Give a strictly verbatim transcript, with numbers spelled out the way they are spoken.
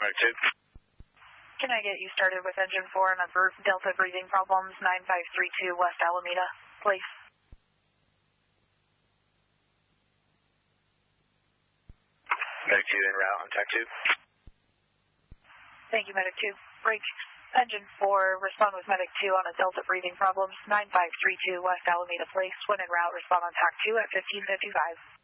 Medic two. Can I get you started with engine four and a Delta breathing problems, nine five three two West Alameda, please? Medic two en route on TAC two. Thank you, Medic two. Break. Engine four, respond with Medic two on a Delta breathing problems, nine five three two West Alameda Place. When en route, respond on TAC two at fifteen fifty-five.